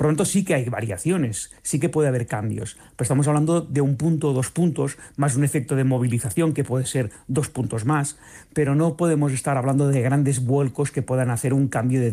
Por lo tanto, sí que hay variaciones, sí que puede haber cambios, pero estamos hablando de un punto o 2 puntos, más un efecto de movilización que puede ser 2 puntos más, pero no podemos estar hablando de grandes vuelcos que puedan hacer un cambio de